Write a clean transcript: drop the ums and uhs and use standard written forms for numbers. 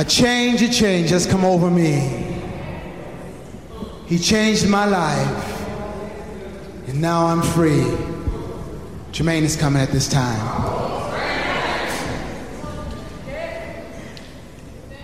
A change has come over me. He changed my life, and now I'm free. Jermaine is coming at this time.